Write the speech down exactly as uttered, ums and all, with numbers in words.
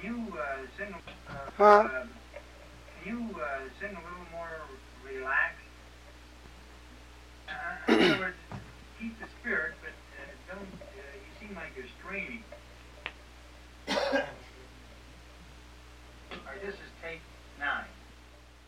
you uh, sing, uh, Huh? uh, can you uh, sing a little more relaxed? Uh, in other words, keep the spirit, but uh, don't, uh, you seem like you're straining.